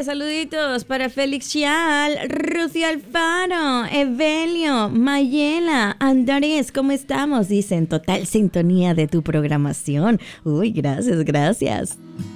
saluditos para Félix Chial, Rocío Alfaro, Evelio, Mayela, Andrés, ¿cómo estamos? Dicen, total sintonía de tu programación. Uy, gracias.